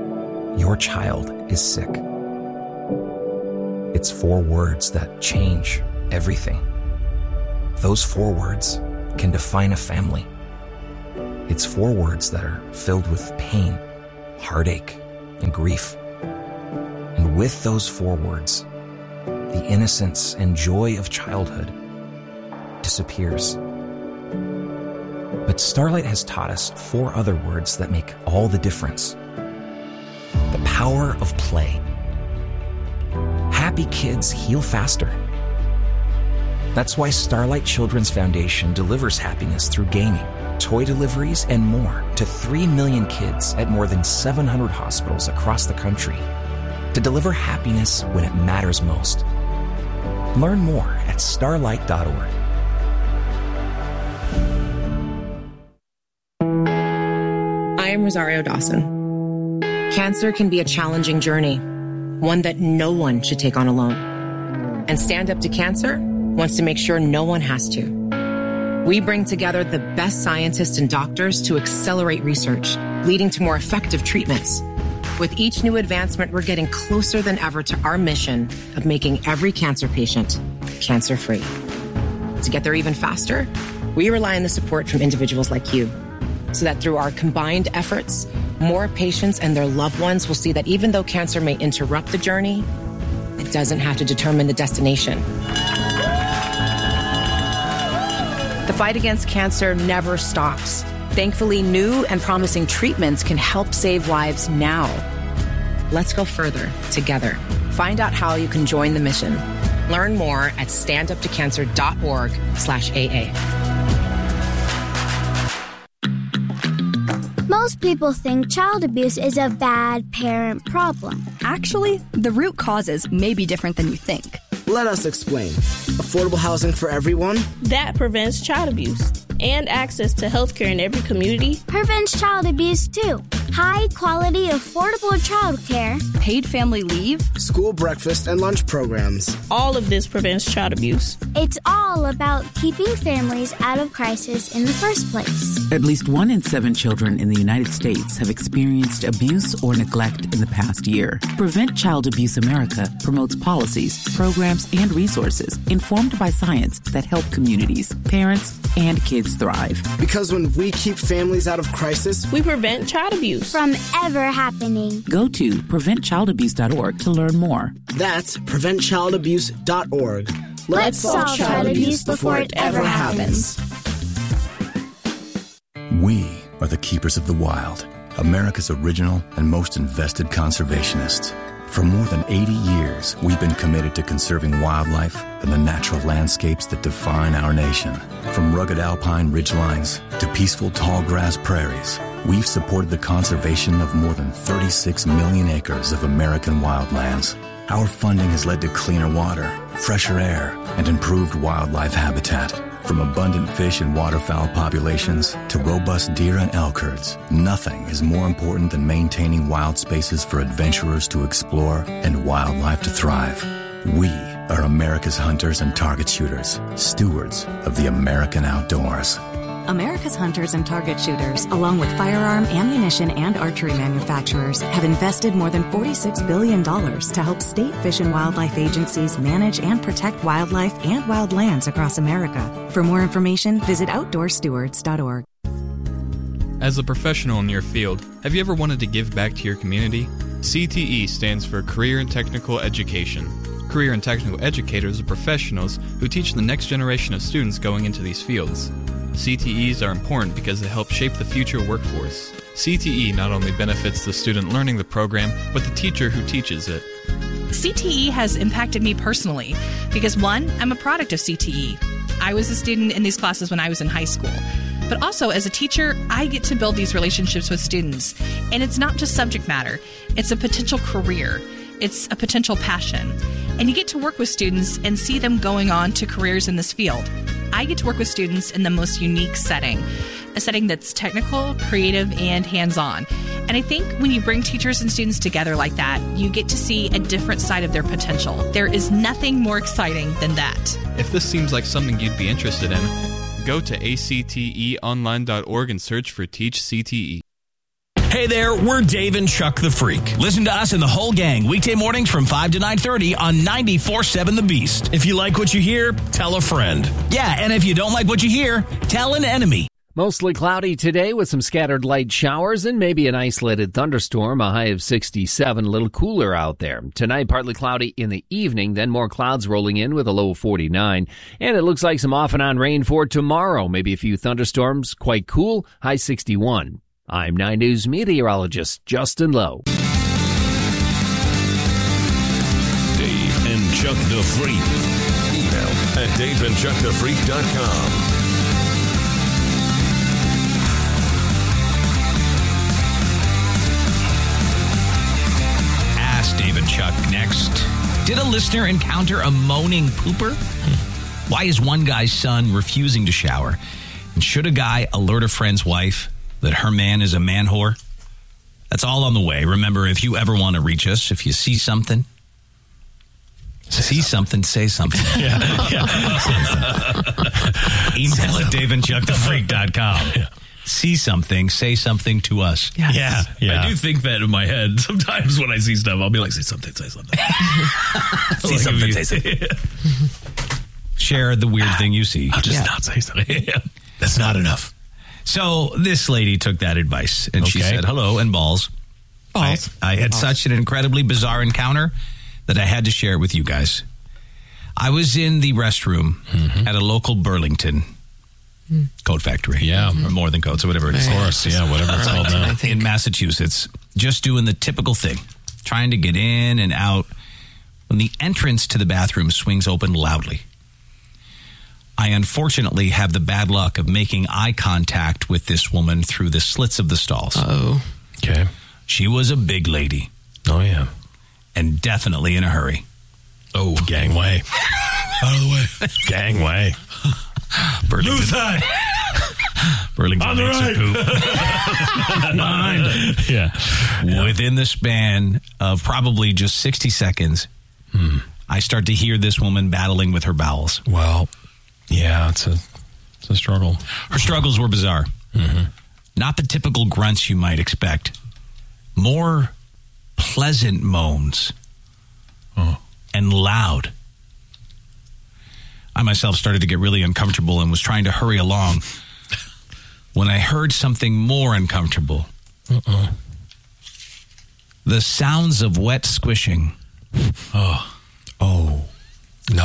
Your child is sick. It's four words that change everything. Those four words can define a family. It's four words that are filled with pain, heartache, and grief. And with those four words, the innocence and joy of childhood disappears. But Starlight has taught us four other words that make all the difference. The power of play. Happy kids heal faster. That's why Starlight Children's Foundation delivers happiness through gaming, toy deliveries, and more to three million kids at more than seven hundred hospitals across the country to deliver happiness when it matters most. Learn more at starlight dot org. I am Rosario Dawson. Cancer can be a challenging journey, one that no one should take on alone. And Stand Up to Cancer wants to make sure no one has to. We bring together the best scientists and doctors to accelerate research, leading to more effective treatments. With each new advancement, we're getting closer than ever to our mission of making every cancer patient cancer-free. To get there even faster, we rely on the support from individuals like you, so that through our combined efforts, more patients and their loved ones will see that even though cancer may interrupt the journey, it doesn't have to determine the destination. The fight against cancer never stops. Thankfully, new and promising treatments can help save lives now. Let's go further together. Find out how you can join the mission. Learn more at stand up to cancer dot org slash A A. Most people think child abuse is a bad parent problem. Actually, the root causes may be different than you think. Let us explain. Affordable housing for everyone. That prevents child abuse. And access to healthcare in every community. Prevents child abuse too. High quality, affordable childcare. Paid family leave. School breakfast and lunch programs. All of this prevents child abuse. It's all about keeping families out of crisis in the first place. At least one in seven children in the United States have experienced abuse or neglect in the past year. Prevent Child Abuse America promotes policies, programs, and resources informed by science that help communities, parents, and kids thrive. Because when we keep families out of crisis, we prevent child abuse from ever happening. Go to prevent child abuse dot org to learn more. That's prevent child abuse dot org. Let's, Let's solve child, child abuse before it ever happens. We are the keepers of the wild, America's original and most invested conservationists. For more than eighty years, we've been committed to conserving wildlife and the natural landscapes that define our nation. From rugged alpine ridgelines to peaceful tall grass prairies, we've supported the conservation of more than thirty-six million acres of American wildlands. Our funding has led to cleaner water, fresher air, and improved wildlife habitat. From abundant fish and waterfowl populations to robust deer and elk herds, nothing is more important than maintaining wild spaces for adventurers to explore and wildlife to thrive. We are America's hunters and target shooters, stewards of the American outdoors. America's hunters and target shooters, along with firearm, ammunition, and archery manufacturers, have invested more than forty-six billion dollars to help state fish and wildlife agencies manage and protect wildlife and wildlands across America. For more information, visit outdoor stewards dot org. As a professional in your field, have you ever wanted to give back to your community? C T E stands for Career and Technical Education. Career and Technical Educators are professionals who teach the next generation of students going into these fields. C T Es are important because they help shape the future workforce. C T E not only benefits the student learning the program, but the teacher who teaches it. C T E has impacted me personally because, one, I'm a product of C T E. I was a student in these classes when I was in high school. But also, as a teacher, I get to build these relationships with students. And it's not just subject matter. It's a potential career. It's a potential passion. And you get to work with students and see them going on to careers in this field. I get to work with students in the most unique setting, a setting that's technical, creative, and hands-on. And I think when you bring teachers and students together like that, you get to see a different side of their potential. There is nothing more exciting than that. If this seems like something you'd be interested in, go to A C T E online dot org and search for Teach C T E. Hey there, we're Dave and Chuck the Freak. Listen to us and the whole gang weekday mornings from five to nine thirty on ninety-four point seven The Beast. If you like what you hear, tell a friend. Yeah, and if you don't like what you hear, tell an enemy. Mostly cloudy today with some scattered light showers and maybe an isolated thunderstorm, a high of sixty-seven, a little cooler out there. Tonight, partly cloudy in the evening, then more clouds rolling in with a low of forty-nine. And it looks like some off and on rain for tomorrow, maybe a few thunderstorms, quite cool, high sixty-one. I'm nine News meteorologist Justin Lowe. Dave and Chuck the Freak. Email at dave and chuck the freak dot com. Dave and Chuck next. Did a listener encounter a moaning pooper? Why is one guy's son refusing to shower? And should a guy alert a friend's wife that her man is a man whore? That's all on the way. Remember, if you ever want to reach us, if you see something, say see something, say something. Yeah, yeah. Email at dave and chuck the freak dot com. Yeah. See something, say something to us. Yes. Yeah, yeah. I do think that in my head. Sometimes when I see stuff, I'll be like, say something, say something. see like something, say something. Share the weird thing you see. I'll just yeah. not say something. Yeah. That's not enough. So this lady took that advice, and okay. she said, hello, and balls. Balls. I, I had balls. Such an incredibly bizarre encounter that I had to share it with you guys. I was in the restroom mm-hmm. at a local Burlington coat factory. Yeah. Or more than coats or whatever it is. Of course, yeah, whatever it's called now. In Massachusetts. Just doing the typical thing. Trying to get in and out. When the entrance to the bathroom swings open loudly. I unfortunately have the bad luck of making eye contact with this woman through the slits of the stalls. Oh. Okay. She was a big lady. Oh, yeah. And definitely in a hurry. Oh, gangway. Out of the way. Gangway. Burlington. Lose side. Burlington on the right. Behind. Yeah. yeah. Within the span of probably just sixty seconds, hmm. I start to hear this woman battling with her bowels. Well, yeah, it's a, it's a struggle. Her struggles were bizarre. Mm-hmm. Not the typical grunts you might expect. More pleasant moans. Oh. And loud. I myself started to get really uncomfortable and was trying to hurry along when I heard something more uncomfortable. Uh-oh. The sounds of wet squishing. Oh. Oh. No.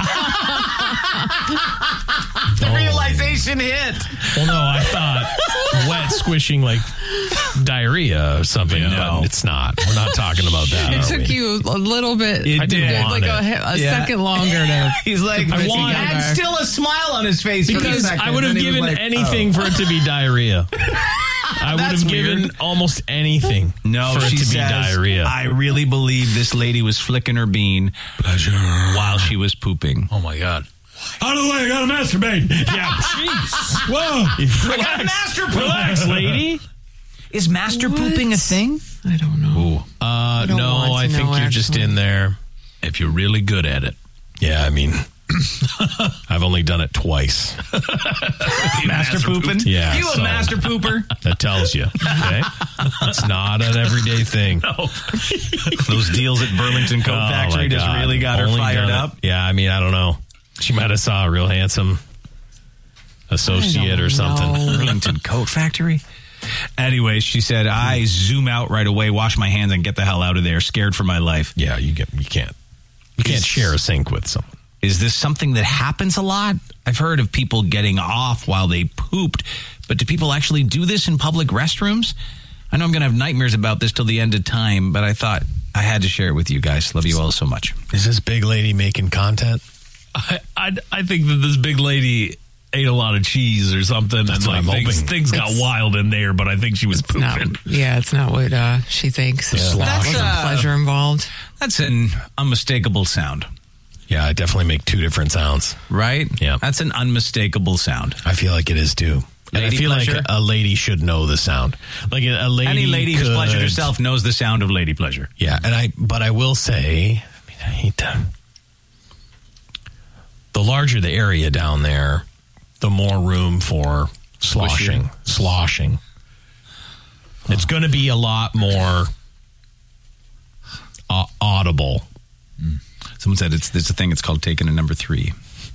The oh. realization hit. Well, no, I thought wet squishing like diarrhea or something. No. But it's not. We're not talking about that. It took we? you a little bit. It I did. didn't want like it. a, a yeah. second longer to. He's like, to I want. And still a smile on his face because for a I would have given like, anything oh. for it to be diarrhea. I would have given weird. almost anything no, for it she to be says, diarrhea. I really believe this lady was flicking her bean Pleasure. while she was pooping. Oh, my God. Out of the way, I gotta masturbate. Yeah. Jeez. Whoa. I gotta master poop. Relax, lady. Is master what? pooping a thing? I don't know. Uh, I don't no, I think know, you're actually. just in there if you're really good at it. Yeah, I mean, I've only done it twice. master, master pooping? Yeah. You so a master pooper? That tells you. Okay. It's not an everyday thing. No. Those deals at Burlington Coat oh Factory just God. really got only her fired up. It. Yeah, I mean, I don't know. She might have saw a real handsome associate or something. Know. Burlington Coat Factory? Anyway, she said, I zoom out right away, wash my hands, and get the hell out of there, scared for my life. Yeah, you get you can't. You can't is, share a sink with someone. Is this something that happens a lot? I've heard of people getting off while they pooped, but do people actually do this in public restrooms? I know I'm going to have nightmares about this till the end of time, but I thought I had to share it with you guys. Love you all so much. Is this big lady making content? I, I, I think that this big lady ate a lot of cheese or something. That's and what like I'm things, hoping. things got It's- wild in there, but I think she was pooping. Not, yeah, it's not what uh, she thinks. Yeah. There's some uh, pleasure involved. That's an unmistakable sound, Yeah, I definitely make two different sounds. right? Yeah. That's an unmistakable sound. I feel like it is too. And I Lady feel pleasure? like a lady should know the sound. Like a, a lady Any lady who's could- pleasured herself knows the sound of lady pleasure. Yeah, and I but I will say, I mean, I hate to. The larger the area down there, the more room for sloshing, sloshing. It's going to be a lot more uh, audible. Mm. Someone said it's there's a thing. It's called taking a number three.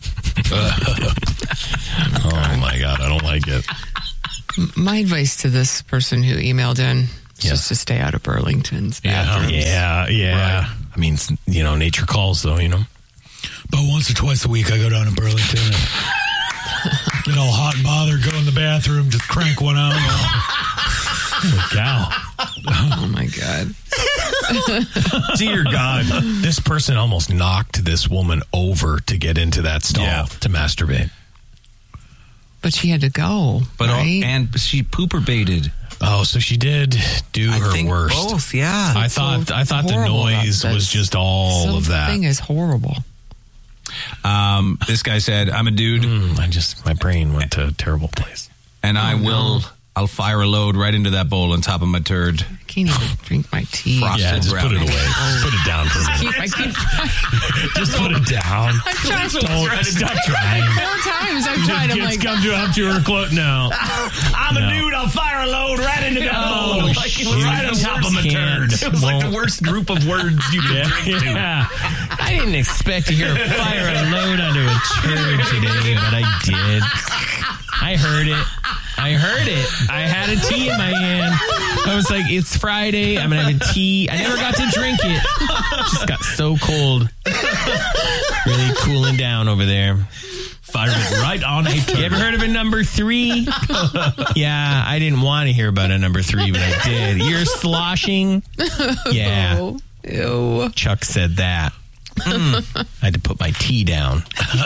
Oh my God, I don't like it. My advice to this person who emailed in is Yeah. just to stay out of Burlington's Yeah, bathrooms. yeah, yeah. Right. I mean, you know, nature calls, though. You know. But once or twice a week, I go down to Burlington and get all hot and bothered, go in the bathroom, just crank one out. Holy cow. Oh, my God. Dear God. This person almost knocked this woman over to get into that stall Yeah. to masturbate. But she had to go, But all- right? and she pooper baited. Oh, so she did do I her think worst. both, yeah. I So thought I thought the horrible about noise was this. just all of that. Something is horrible. Um, this guy said, "I'm a dude, Mm, I just my brain went to a terrible place. and I Oh, no. will. I'll fire a load right into that bowl on top of my turd." I can't even drink my tea. Frosted Yeah, just put it brownie. away. Just put it down for a minute. Keep, I keep Just put it down. I'm trying. Don't stop trying. Four times I've tried. I'm like, come to up to her close. No, I'm No. a dude. I'll fire a load right into that Oh, bowl. Like it was shoot. right on top of my Can't. turd. It was like the worst group of words you could yeah, drink to. yeah. I didn't expect to hear fire a load onto a turd today, but I did. I heard it. I heard it. I had a tea in my hand. I was like, it's Friday. I'm going to have a tea. I never got to drink it. It just got so cold. Really cooling down over there. Fired it right on a turd. You ever heard of a number three? Yeah, I didn't want to hear about a number three, but I did. You're sloshing? Yeah. oh, ew. Chuck said that. Mm. I had to put my tea down.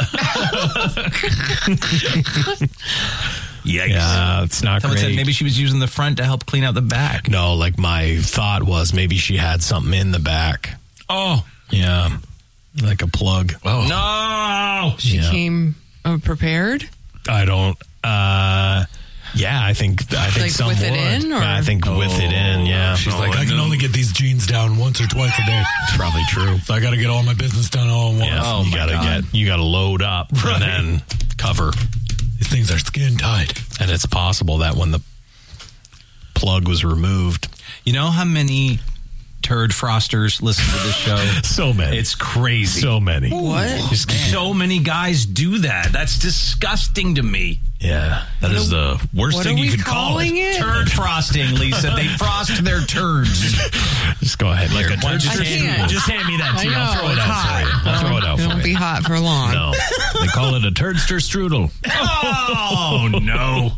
Yikes. Yeah, it's not Someone great. said maybe she was using the front to help clean out the back. No, like my thought was maybe she had something in the back. Oh. Yeah, like a plug. Oh. No. She Yeah. came uh, prepared. I don't. Uh, yeah, I think I think Like some with it would. in, or- Yeah, I think with it in. Yeah, She's Oh, like, I can no. only get these jeans down once or twice a day. it's probably true. So I got to get all my business done all at once. Yeah, Oh, you my gotta God. get you gotta load up and then cover. These things are skin tight. And it's possible that when the plug was removed, You know how many turd frosters listen to this show? so many, It's crazy. so many. What? Just so many guys do that. That's disgusting to me. Yeah, That is the worst What thing are you we could call calling it. it? Turd frosting, Lisa. They frost their turds. just go ahead. Like here. a Why don't you I just, can't. just hand me that I tea. I'll know, throw it it's out hot. for you. I'll throw it out It for won't you. be hot for long. No, they call it a turdster strudel. Oh, no.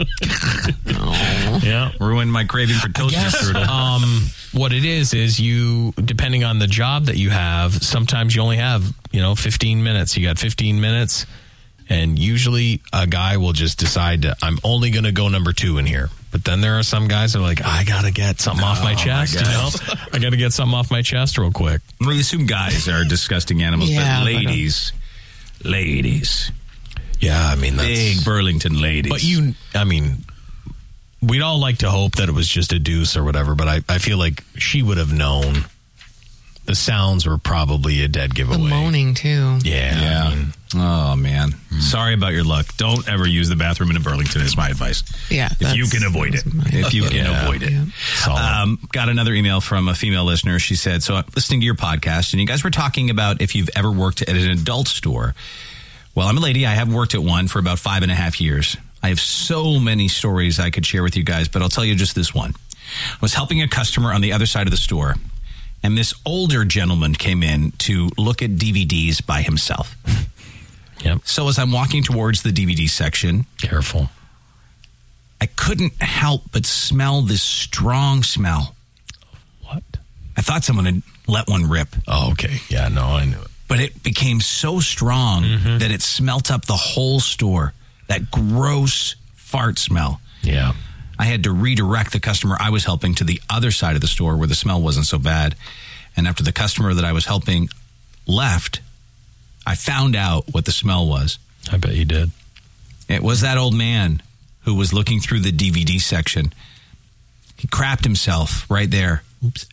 Yeah, Ruined my craving for toaster strudel. Um, what it is is you, depending on the job that you have, sometimes you only have you know fifteen minutes. You got fifteen minutes, and usually a guy will just decide to, I'm only going to go number two in here. But then there are some guys that are like, I got to get something off my Oh, chest. my You know, God. I got to get something off my chest real quick. We assume guys are disgusting animals, Yeah, but but, uh, ladies, ladies, Yeah, I mean that's big Burlington ladies. But you, I mean, we'd all like to hope that it was just a deuce or whatever, but I, I feel like she would have known. The sounds were probably a dead The giveaway. moaning, too. Yeah. Yeah. I mean, Oh, man. Sorry about your luck. Don't ever use the bathroom in Burlington is my advice. Yeah. If you that's- can avoid it. that's my- If you can Yeah. avoid it. Yeah. solid. Um, got another email from a female listener. She said, so I'm listening to your podcast, and you guys were talking about if you've ever worked at an adult store. Well, I'm a lady. I have worked at one for about five and a half years. I have so many stories I could share with you guys, but I'll tell you just this one. I was helping a customer on the other side of the store, and this older gentleman came in to look at D V Ds by himself. Yep. So as I'm walking towards the D V D section, Careful. I couldn't help but smell this strong smell. What? I thought someone had let one rip. Oh, okay. Yeah, no, I knew it. But it became so strong Mm-hmm. that it smelt up the whole store. That gross fart smell. Yeah. I had to redirect the customer I was helping to the other side of the store where the smell wasn't so bad. And after the customer that I was helping left, I found out what the smell was. I bet you did. It was that old man who was looking through the D V D section. He crapped himself right there. Oops.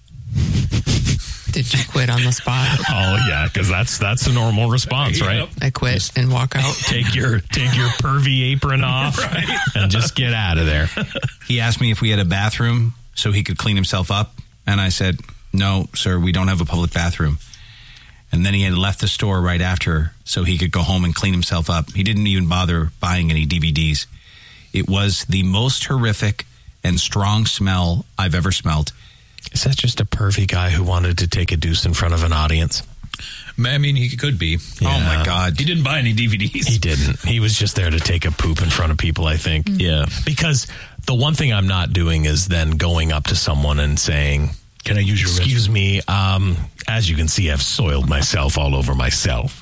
Did you quit on the spot? Oh, yeah, because that's that's a normal response, right? I quit and walk out. Take your take your pervy apron off and just get out of there. He asked me if we had a bathroom so he could clean himself up. And I said, no, sir, we don't have a public bathroom. And then he had left the store right after so he could go home and clean himself up. He didn't even bother buying any D V Ds. It was the most horrific and strong smell I've ever smelled. Is that just a pervy guy who wanted to take a deuce in front of an audience? I mean, he could be. Yeah. Oh, my God. He didn't buy any D V Ds. He didn't. He was just there to take a poop in front of people, I think. Mm-hmm. Yeah. Because the one thing I'm not doing is then going up to someone and saying, can I use your Excuse me, um, as you can see, I've soiled myself all over myself.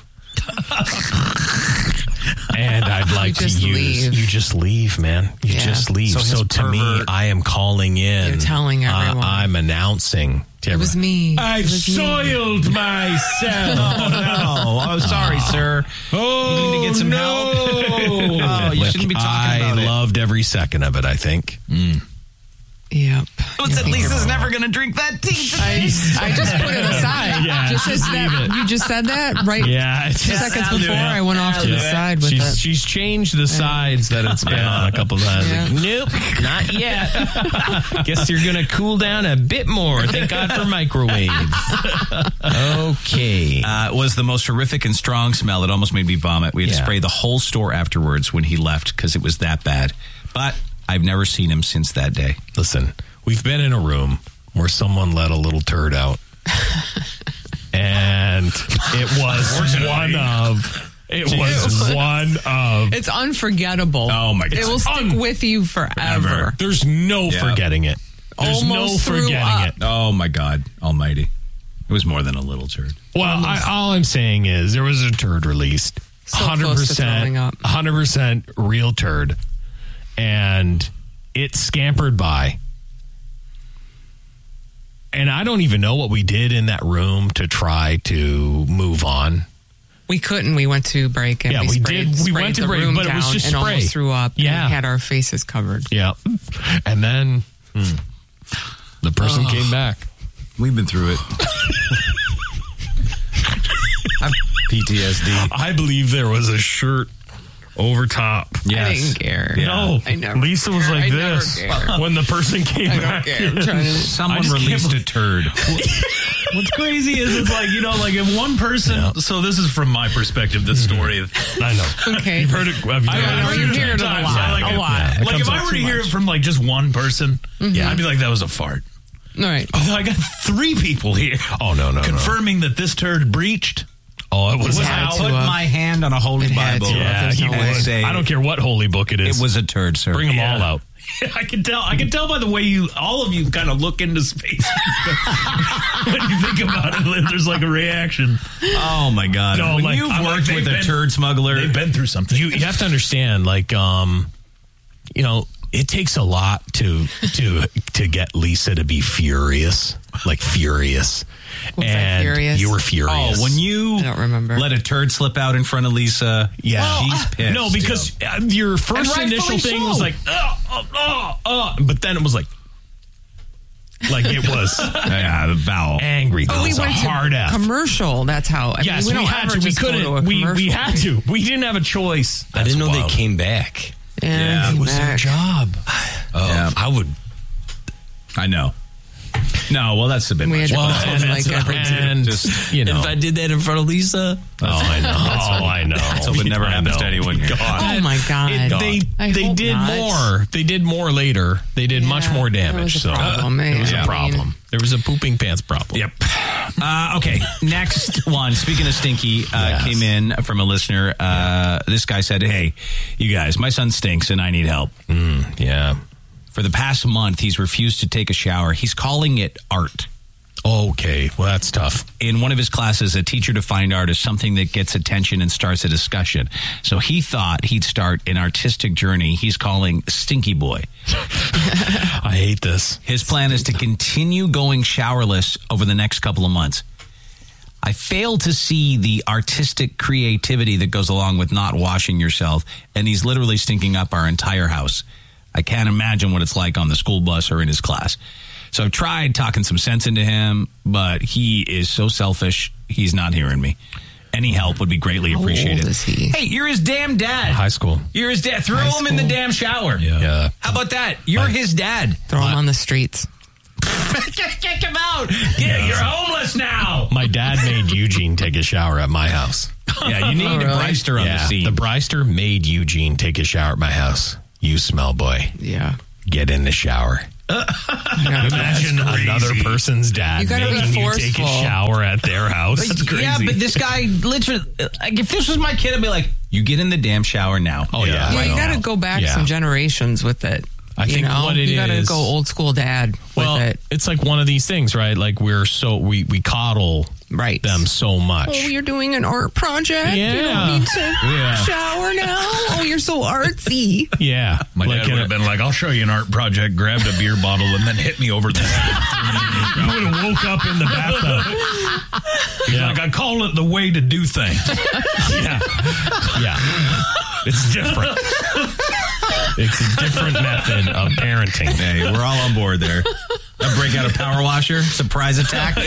And I'd like to use... Leave. You just leave, man. You Yeah. just leave. So So, his to me, pervert- I am calling in. You're telling everyone. Uh, I'm announcing to It was everyone. me. I've It was me. soiled myself. Oh, no. Oh, sorry, sir. Oh, You need to get some no. help? Oh, you Look, shouldn't be talking I about it. loved every second of it, I think. Mm. Yep. But at Lisa's never going to drink that tea. I, I just put it aside. Yeah, just just as that, leave it. You just said that right Yeah, two just seconds leave it. before I went off to the side with she's, it. she's changed the sides that it's been on a couple times. Yeah. Like, nope, not yet. Guess you're going to cool down a bit more. Thank God for microwaves. Okay. Uh, it was the most horrific and strong smell. It almost made me vomit. We had to Yeah. spray the whole store afterwards when he left because it was that bad. But I've never seen him since that day. Listen, we've been in a room where someone let a little turd out. And it was one of... It was one of... It's unforgettable. Oh, my God. It will stick Un- with you forever. There's no Yeah. forgetting it. There's Almost no threw forgetting up. it. Oh, my God almighty. It was more than a little turd. Well, I, all I'm saying is there was a turd released. So close to throwing up. one hundred percent real turd. And it scampered by. And I don't even know what we did in that room to try to move on. We couldn't. We went to break and Yeah, we, we sprayed, did. We sprayed went to the break, room but it was down just and spray. almost threw up. Yeah. And we had our faces covered. Yeah. And then hmm, the person Oh. came back. We've been through it. I'm P T S D. I believe there was a shirt over top. I didn't care. No, I never Lisa was care. like I never this care. when the person came I don't back. care. I'm trying to- Someone I just released can't a turd. What's crazy is it's like, you know, like if one person, Yeah. so this is from my perspective, this story. I know. Okay. You've heard it. Have you I, heard I it? heard you it hear it a times. lot, I like a it. lot. Yeah, it Like comes if I up were to too hear much. it from like just one person, yeah, I'd be like, that was a fart. All right. Although I got three people here Oh, no, no, no. confirming that this turd breached. Oh, it was. It had I to put have. my hand on a holy It had Bible. to have. Yeah, There's he no would. way. Say I don't care what holy book it is. It was a turd, sir. Bring them Yeah. all out. I can tell. I can tell by the way you, all of you, kind of look into space when you think about it. There's like a reaction. Oh my God! No, when like- you've I'm like, worked they've with a been- turd smuggler, They've been through something. You, you have to understand, like, um, you know, it takes a lot to to to get Lisa to be furious, like furious. Was I and furious? You were furious. Oh, when you I don't remember. let a turd slip out in front of Lisa, Yeah. she's pissed. No, because uh, your first And initial rightfully thing so. was like, oh, oh, oh, oh, but then it was like, like it was yeah, the vowel. angry. Oh, It we was a went hard to F. commercial. That's how. I Yes, mean, we, we, don't had ever to. We just go to a couldn't. We we commercial. had to. We didn't have a choice. I didn't know That's they wild. came back. Yeah, Yeah, came It was their back. job. Oh, Yeah. I would. I know. No, well, that's a bit We much. had to Well, pretend and, like every and Just, you know. If I did that in front of Lisa, Oh, I know. Oh, I know. So it never I happens know. to anyone. God. Oh my God! It- they I they hope did not. more. They did more later. They did much Yeah, more there damage. was a so problem, it was yeah. a problem. There was a pooping pants problem. Yep. Uh, okay, next one. Speaking of stinky, uh, Yes. came in from a listener. Uh, this guy said, hey, you guys, my son stinks and I need help. Mm, yeah. For the past month, he's refused to take a shower. He's calling it art. Okay, well, that's tough. In one of his classes, a teacher defined art as something that gets attention and starts a discussion. So he thought he'd start an artistic journey he's calling Stinky Boy. I hate this. His plan is to continue going showerless over the next couple of months. I fail to see the artistic creativity that goes along with not washing yourself, and he's literally stinking up our entire house. I can't imagine what it's like on the school bus or in his class. So I've tried talking some sense into him, but he is so selfish, he's not hearing me. Any help would be greatly How appreciated. old is he? Hey, you're his damn dad. High school. You're his dad. Throw High him in the school. damn shower. Yeah. How about that? You're his dad. Throw him on the streets. Kick him out. Yeah, you're homeless now. My dad made Eugene take a shower at my house. Yeah, you need Oh, really? a Breister on yeah, the scene. the Breister made Eugene take a shower at my house. You smell, boy. Yeah. Get in the shower. Imagine another person's dad You gotta be making you take a forceful. shower at their house. That's crazy. Yeah, but this guy literally, like, if this was my kid, I'd be like, you get in the damn shower now. Oh, yeah. Yeah, you got to now. go back Yeah. some generations with it. I you think know? what it you gotta is- go old school dad Well, with it. it's like one of these things, right? Like we're so we we coddle right. them so much. Oh, you're doing an art project? You Yeah. don't need to Yeah. shower now? Oh, you're so artsy. Yeah, My like dad would have been like, I'll show you an art project, grabbed a beer bottle, and then hit me over the head. You would have woke up in the bathtub. He's Yeah. like, I call it the way to do things. Yeah, yeah, it's different. It's a different method of parenting. Hey, we're all on board there. A breakout of power washer, surprise attack.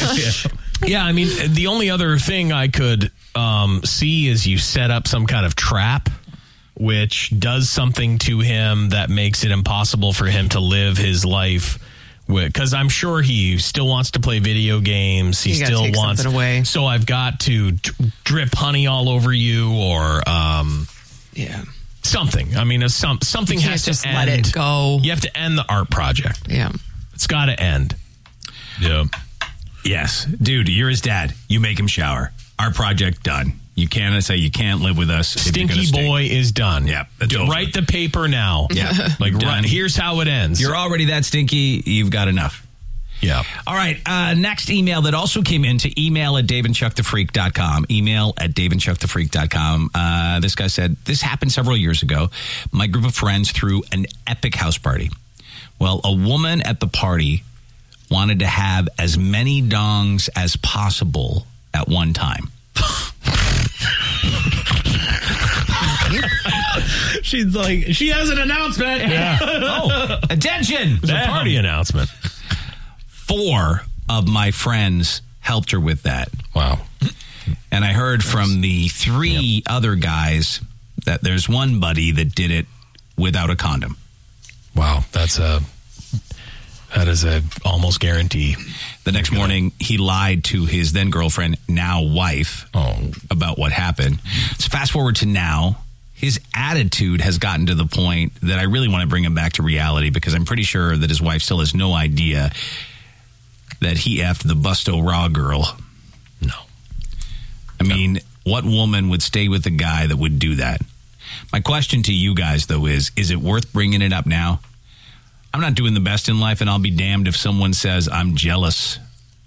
Yeah, I mean, the only other thing I could um, see is you set up some kind of trap, which does something to him that makes it impossible for him to live his life. Because I'm sure he still wants to play video games. He You gotta still take wants. something away. So I've got to d- drip honey all over you, or um, Yeah. something. I mean, some something You can't has to just end. let it go. You have to end the art project. Yeah. It's got to end. Yeah. Yes, dude, you're his dad. You make him shower. Our project done. You can't say you can't live with us. if you're gonna Stinky stink. boy is done. Yeah, that's Do- over. write the paper now. Yeah, like done. right, here's how it ends. You're already that stinky. You've got enough. Yeah. All right. Uh, next email that also came in to email at dave and chuck the freak dot com. Email at dave and chuck the freak dot com. Uh, this guy said, this happened several years ago. My group of friends threw an epic house party. Well, a woman at the party wanted to have as many dongs as possible at one time. She's like, she has an announcement. Yeah. Oh, attention. It's a party announcement. Four of my friends helped her with that. Wow. And I heard from the three other guys that there's one buddy that did it without a condom. Wow. That's a, that is a almost guarantee. The next morning, he lied to his then girlfriend, now wife, Oh. about what happened. So fast forward to now. His attitude has gotten to the point that I really want to bring him back to reality, because I'm pretty sure that his wife still has no idea that he effed the Busto Raw girl. No. I mean, what woman would stay with a guy that would do that? My question to you guys, though, is, is it worth bringing it up now? I'm not doing the best in life, and I'll be damned if someone says I'm jealous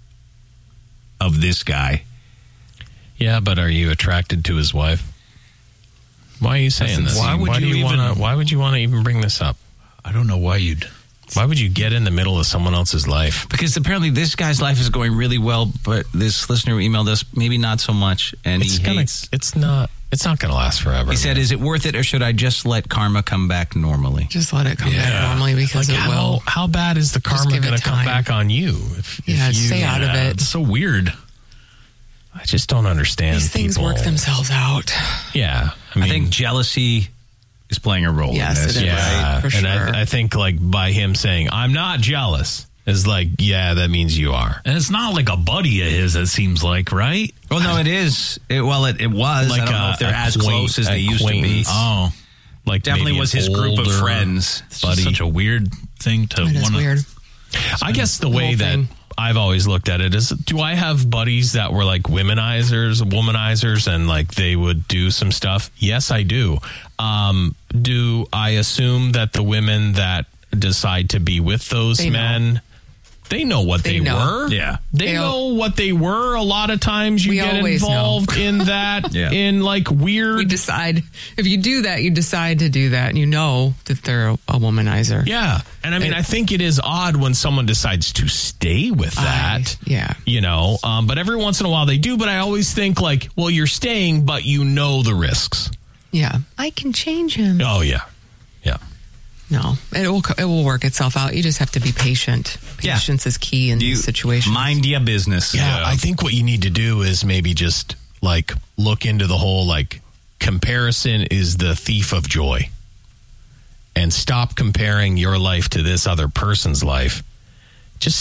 of this guy. Yeah, but are you attracted to his wife? Why are you saying this? Why would why you do you even- want to? Why would you want to even bring this up? I don't know why you'd. Why would you get in the middle of someone else's life? Because apparently this guy's life is going really well, but this listener emailed us, maybe not so much, and It's he gonna. hates. It's not. It's not going to last forever. He said, is it worth it, or should I just let karma come back normally? Just let it come back normally, because Like, it how, will. how bad is the Just karma give it going to come time. back on you? If, if Yeah, you, stay out of Yeah, it. It's so weird. I just don't understand. These things people. work themselves out. Yeah, I, mean, I think jealousy is playing a role Yes, in this. it is. Yeah, for and sure. I, I think like by him saying I'm not jealous is like, yeah, that means you are. And it's not like a buddy of his, it seems like, right? Well, no, it is. It, well, it, it was. Like I don't know a- if they're a as quaint- close as they used to be. acquaintance. Oh, Like Definitely maybe was an his group of older friends. it's buddy. just such a weird thing to It is want weird. I guess the way whole that thing. I've always looked at it is, do I have buddies that were like womenizers, womanizers, and like they would do some stuff? Yes, I do. Um, do I assume that the women that decide to be with those They know. men, they know what They they, know. were? Yeah. They They know what they were. A lot of times you We get always know. involved in that, Yeah. in like weird. We decide, if you do that, you decide to do that, and you know that they're a, a womanizer. Yeah. And I mean, It- I think it is odd when someone decides to stay with that. I- yeah. You know, um, but every once in a while they do. But I always think like, well, you're staying, but you know the risks. Yeah. I can change him. Oh, yeah. Yeah. No, it will it will work itself out. You just have to be patient. Yeah. Patience is key in You these situations. Mind your business. Yeah. I think what you need to do is maybe just like look into the whole like comparison is the thief of joy, and stop comparing your life to this other person's life. Just stop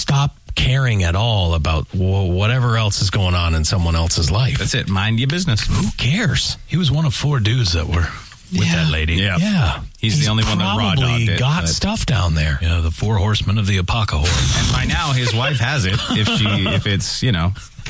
caring at all about w- whatever else is going on in someone else's life. That's it. Mind your business. Who cares? He was one of four dudes that were with Yeah. that lady. Yeah. Yeah. He's, the only one that raw probably dogged it. got but- stuff down there. Yeah, the four horsemen of the apocalypse. And by now, his wife has it. If she, if it's, you know,